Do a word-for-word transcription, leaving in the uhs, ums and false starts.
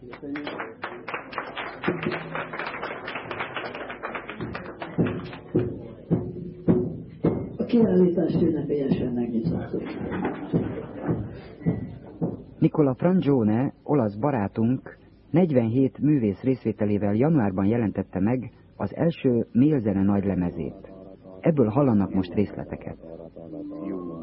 A kiállítást ünnepélyesen megnyitottuk. Nicola Frangione, olasz barátunk, negyvenhét művész részvételével januárban jelentette meg az első mélzene nagylemezét. Ebből hallanak most részleteket.